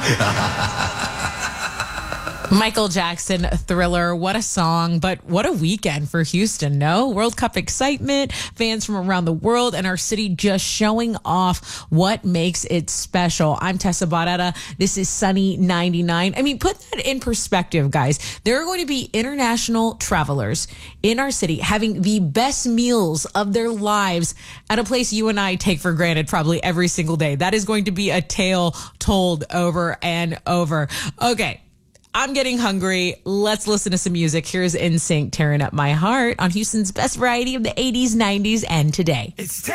Michael Jackson, Thriller. What a song, but what a weekend for Houston, no? World Cup excitement, fans from around the world, and our city just showing off what makes it special. I'm Tessa Barrera. This is Sunny 99. I mean, put that in perspective, guys. There are going to be international travelers in our city having the best meals of their lives at a place you and I take for granted probably every single day. That is going to be a tale told over and over. Okay. I'm getting hungry. Let's listen to some music. Here's NSYNC, Tearing Up My Heart on Houston's best variety of the 80s, 90s, and today. It's